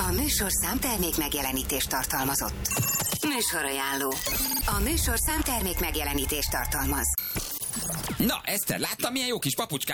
A műsorszám termék megjelenítést tartalmazott. Műsorajánló. A műsorszám termék megjelenítést tartalmaz. Na, Eszter, láttam, milyen jó kis papucskám